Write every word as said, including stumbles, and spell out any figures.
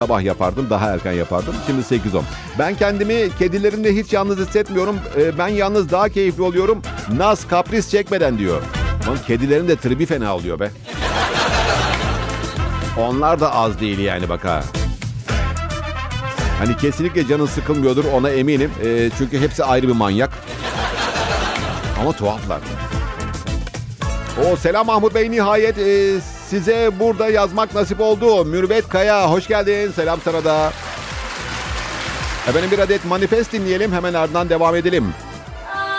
Sabah yapardım, daha erken yapardım. Şimdi sekiz on. Ben kendimi kedilerimle hiç yalnız hissetmiyorum. Ee, ben yalnız daha keyifli oluyorum. Naz, kapris çekmeden diyor. Lan kedilerin de tribi fena oluyor be. Onlar da az değil yani bak ha. Hani kesinlikle canın sıkılmıyordur, ona eminim. Ee, çünkü hepsi ayrı bir manyak. Ama tuhaflar. O selam Mahmut Bey, nihayet e, size burada yazmak nasip oldu. Mürvet Kaya, hoş geldin. Selam sana da. Efendim bir adet manifest dinleyelim, hemen ardından devam edelim.